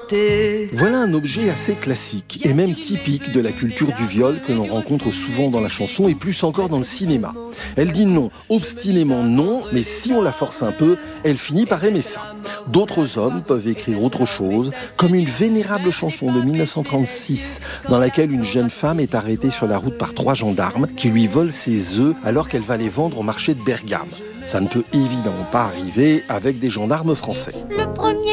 beauté. Voilà un objet assez classique et même typique de la culture du viol que l'on rencontre souvent dans la chanson et plus encore dans le cinéma. Elle dit non, obstinément non, mais si on la force un peu, elle finit par aimer ça. D'autres hommes peuvent écrire autre chose, comme une vénérable chanson de 1936 dans laquelle une jeune femme est arrêtée sur la route par 3 gendarmes qui lui volent ses œufs alors qu'elle va les vendre au marché de Bergame. Ça ne peut évidemment pas arriver avec des gendarmes français.